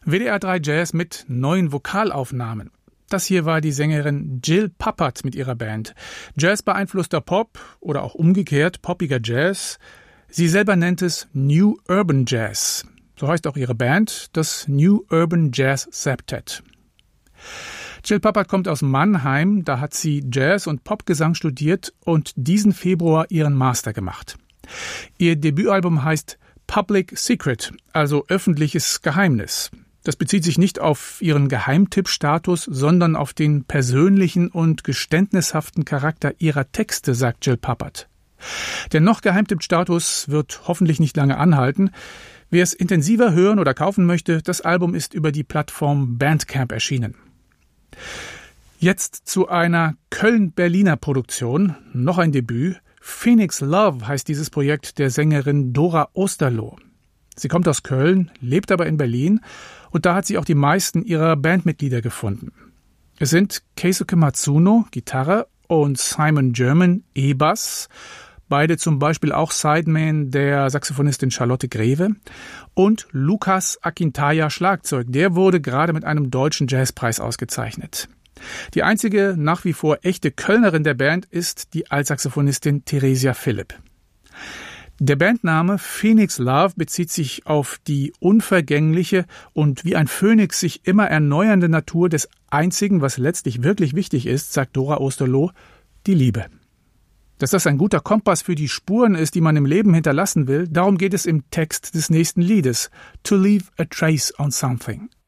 WDR 3 Jazz mit neuen Vokalaufnahmen. Das hier war die Sängerin Jill Pappert mit ihrer Band. Jazz beeinflusster Pop oder auch umgekehrt poppiger Jazz. Sie selber nennt es New Urban Jazz. So heißt auch ihre Band, das New Urban Jazz Septet. Jill Pappert kommt aus Mannheim, da hat sie Jazz- und Popgesang studiert und diesen Februar ihren Master gemacht. Ihr Debütalbum heißt Public Secret, also öffentliches Geheimnis. Das bezieht sich nicht auf ihren Geheimtippstatus, sondern auf den persönlichen und geständnishaften Charakter ihrer Texte, sagt Jill Pappert. Der noch Geheimtippstatus wird hoffentlich nicht lange anhalten. Wer es intensiver hören oder kaufen möchte, das Album ist über die Plattform Bandcamp erschienen. Jetzt zu einer Köln-Berliner Produktion, noch ein Debüt. Phoenix Love heißt dieses Projekt der Sängerin Dora Osterloh. Sie kommt aus Köln, lebt aber in Berlin und da hat sie auch die meisten ihrer Bandmitglieder gefunden. Es sind Keisuke Matsuno, Gitarre, und Simon German, E-Bass, beide zum Beispiel auch Sideman der Saxophonistin Charlotte Greve, und Lukas Akintaya, Schlagzeug. Der wurde gerade mit einem deutschen Jazzpreis ausgezeichnet. Die einzige nach wie vor echte Kölnerin der Band ist die Altsaxophonistin Theresia Philipp. Der Bandname Phoenix Love bezieht sich auf die unvergängliche und wie ein Phönix sich immer erneuernde Natur des Einzigen, was letztlich wirklich wichtig ist, sagt Dora Osterloh, die Liebe. Dass das ein guter Kompass für die Spuren ist, die man im Leben hinterlassen will, darum geht es im Text des nächsten Liedes, To Leave a Trace on Something.